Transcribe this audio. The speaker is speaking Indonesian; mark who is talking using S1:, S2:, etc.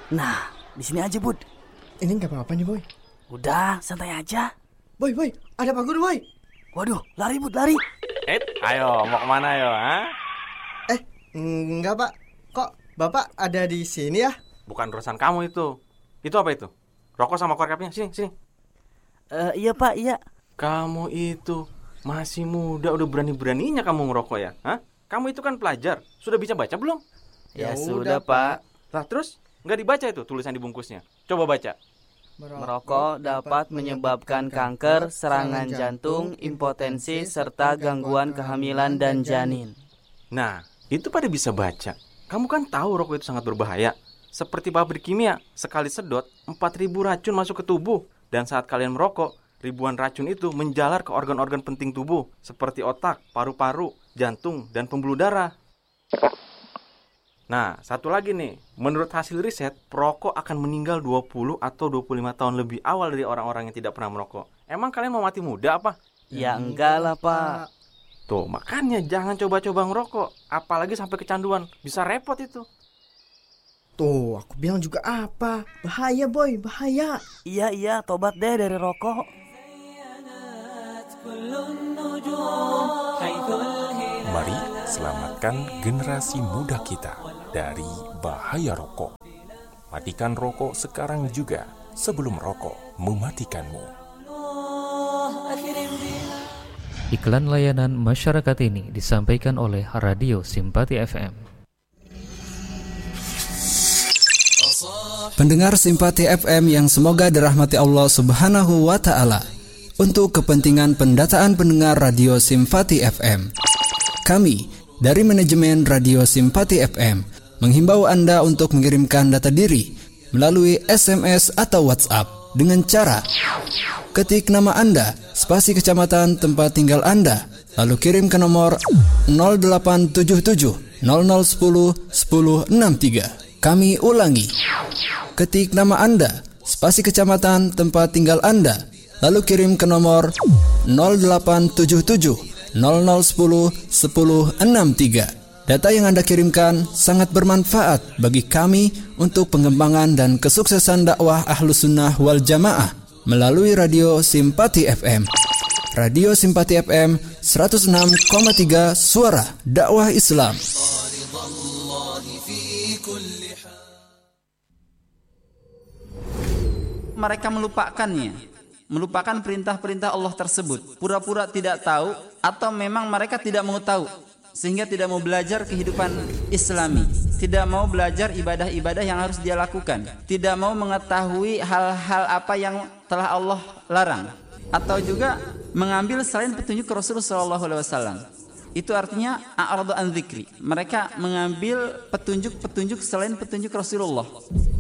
S1: Nah, di sini aja, Bud.
S2: Ini nggak apa-apa nih, Boy.
S1: Udah, santai aja.
S2: Boy, ada Pak Guru, Boy.
S1: Waduh, lari, Bud, lari.
S3: Ayo, mau kemana yo?
S2: Enggak, Pak. Kok Bapak ada di sini ya?
S3: Bukan urusan kamu itu. Itu apa itu? Rokok sama korkapnya, sini.
S1: Iya, Pak, iya.
S3: Kamu itu masih muda, udah berani-beraninya kamu ngerokok ya? Kamu itu kan pelajar, sudah bisa baca belum?
S1: Ya sudah, Pak.
S3: Lah terus, nggak dibaca itu tulisan di bungkusnya? Coba baca.
S1: Merokok dapat menyebabkan kanker, serangan jantung, impotensi, serta gangguan kehamilan dan janin.
S3: Nah, itu pada bisa baca. Kamu kan tahu rokok itu sangat berbahaya. Seperti pabrik kimia, sekali sedot 4.000 racun masuk ke tubuh. Dan saat kalian merokok, ribuan racun itu menjalar ke organ-organ penting tubuh, seperti otak, paru-paru, jantung, dan pembuluh darah. Nah, satu lagi nih, menurut hasil riset, perokok akan meninggal 20 atau 25 tahun lebih awal dari orang-orang yang tidak pernah merokok. Emang kalian mau mati muda apa?
S1: Ya enggak lah, Pak.
S3: Tuh, makanya jangan coba-coba ngerokok, apalagi sampai kecanduan, bisa repot itu.
S2: Tuh, aku bilang juga apa? Bahaya, Boy, bahaya.
S1: Iya, tobat deh dari rokok.
S4: Mari selamatkan generasi muda kita dari bahaya rokok. Matikan rokok sekarang juga sebelum rokok mematikanmu.
S5: Iklan layanan masyarakat ini disampaikan oleh Radio Simpati FM.
S6: Pendengar Simpati FM yang semoga dirahmati Allah Subhanahu wa Ta'ala, untuk kepentingan pendataan pendengar Radio Simpati FM, kami dari manajemen Radio Simpati FM menghimbau Anda untuk mengirimkan data diri melalui SMS atau WhatsApp dengan cara ketik nama Anda, spasi kecamatan tempat tinggal Anda, lalu kirim ke nomor 0877 0010 1063. Kami ulangi, ketik nama Anda, spasi kecamatan tempat tinggal Anda, lalu kirim ke nomor 0877 0010 1063. Data yang Anda kirimkan sangat bermanfaat bagi kami untuk pengembangan dan kesuksesan dakwah Ahlus Sunnah wal Jamaah melalui Radio Simpati FM. Radio Simpati FM 106,3 Suara Dakwah Islam.
S7: Mereka melupakan perintah-perintah Allah tersebut, pura-pura tidak tahu atau memang mereka tidak mau tahu, sehingga tidak mau belajar kehidupan Islami, tidak mau belajar ibadah-ibadah yang harus dia lakukan, tidak mau mengetahui hal-hal apa yang telah Allah larang, atau juga mengambil selain petunjuk Rasulullah SAW. Itu artinya a'radu an dzikri. Mereka mengambil petunjuk-petunjuk selain petunjuk Rasulullah.